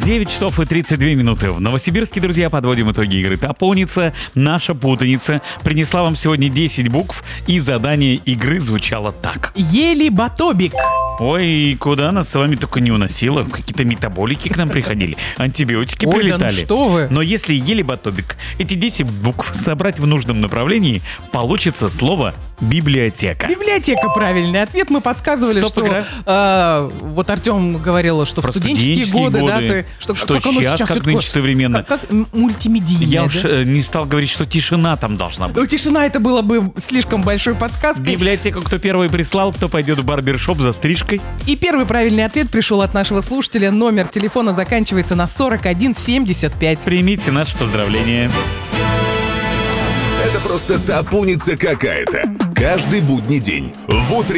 9 часов и 32 минуты. В Новосибирске, друзья, подводим итоги игры «Топоница». Наша путаница принесла вам сегодня 10 букв, и задание игры звучало так. Елибатобик. Ой, куда нас с вами только не уносило. Какие-то метаболики к нам приходили, антибиотики Ой, прилетали. да ну что вы. Но если елибатобик, эти 10 букв собрать в нужном направлении, получится слово «библиотека». Библиотека — правильный ответ. Мы подсказывали, Стоп, игра. что вот Артем говорил, что Про в студенческие годы, да, ты, что как оно сейчас, как всё нынче такое, современно. как мультимедийное. Я да? уж не стал говорить, что тишина там должна Ну, быть. тишина — это было бы слишком большой подсказкой. Библиотеку кто первый прислал, кто пойдет в барбершоп за стрижкой. И первый правильный ответ пришел от нашего слушателя. Номер телефона заканчивается на 4175. Примите наше поздравление. Это просто топуница какая-то. Каждый будний день в утреннем